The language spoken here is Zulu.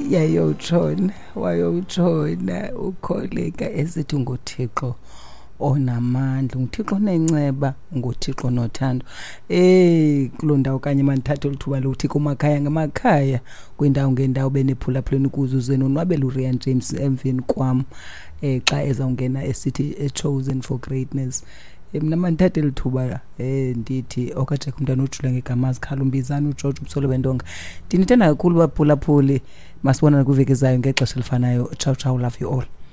yayotshona wayotshona ukholeka esithi nguThixo onamandla, nguThixo onenceba, nguThixo nothando. Kulondawo kanye manithathe lithuba lokuthi kumakhaya ngemakhaya kwindawo ngendawo benephulaphuleni kuzuze nonwabela uRian James emveni kwam xa ezawungena esithi chosen for greatness. Mina manithathe lithuba ndithi okaJack umntana ojula ngegama azikhala umbizana uGeorge Ubusole Bendonga. Ndinithanda kakhulu baphulaphuli, masibonane kwiveki ezayo ngexesha elifanayo. Ciao ciao, love you all.